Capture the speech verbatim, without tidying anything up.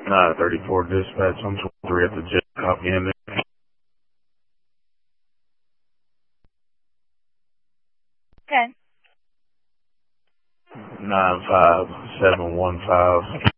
nine thirty-four dispatch, I'm twenty-three at the jet, copy in there. Okay. nine five seven one five.